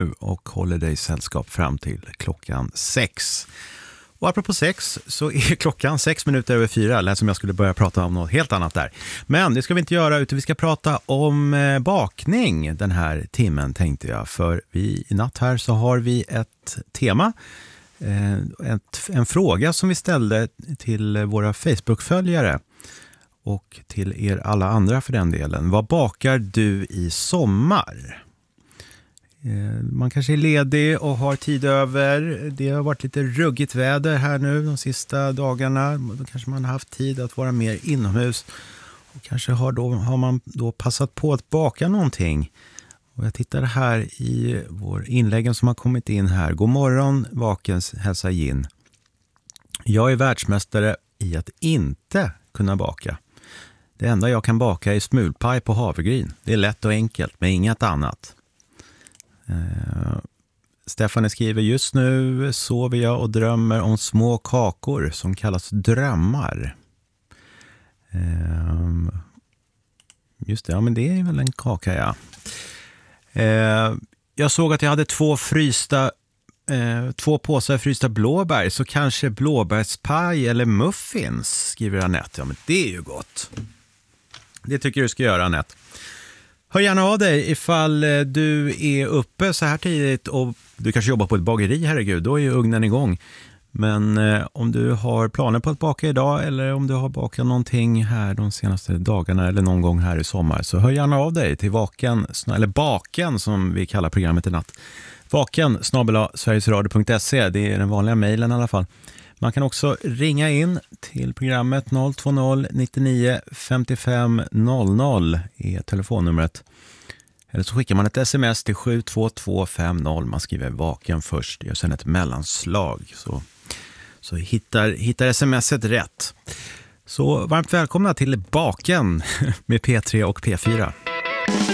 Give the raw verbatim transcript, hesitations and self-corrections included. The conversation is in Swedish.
och håller dig sällskap fram till klockan sex. Och apropå sex så är klockan sex minuter över fyra. Lät som jag skulle börja prata om något helt annat där. Men det ska vi inte göra, utan vi ska prata om eh, bakning den här timmen, tänkte jag. För vi, i natt här så har vi ett tema. Eh, ett, en fråga som vi ställde till våra Facebook-följare. Och till er alla andra för den delen. Vad bakar du i sommar? Man kanske är ledig och har tid över. Det har varit lite ruggigt väder här nu de sista dagarna. Då kanske man har haft tid att vara mer inomhus. Och kanske har, då, har man då passat på att baka någonting. Och jag tittar här i vår inläggen som har kommit in här. God morgon, Vakens hälsa Gin. Jag är världsmästare i att inte kunna baka. Det enda jag kan baka är smulpaj på havregryn. Det är lätt och enkelt, men inget annat. Uh, Stefan skriver, just nu sover jag och drömmer om små kakor som kallas drömmar. Uh, just det, ja men det är väl en kaka, ja. Uh, jag såg att jag hade två frysta uh, två påsar frysta blåbär, så kanske blåbärspaj eller muffins, skriver Annette. Ja men det är ju gott. Det tycker du ska göra, Annette. Hör gärna av dig ifall du är uppe så här tidigt och du kanske jobbar på ett bageri, herregud, då är ju ugnen igång. Men eh, om du har planer på att baka idag eller om du har bakat någonting här de senaste dagarna eller någon gång här i sommar, så hör gärna av dig till vaken, eller baken som vi kallar programmet i natt. Vaken snabel-a sverigesradio punkt se, det är den vanliga mejlen i alla fall. Man kan också ringa in till programmet noll två noll nittionio femtiofem noll noll är telefonnumret. Eller så skickar man ett sms till sju två två fem noll. Man skriver vaken först, gör sedan ett mellanslag. Så, så hittar, hittar smset rätt. Så varmt välkomna till Baken med P tre och P fyra.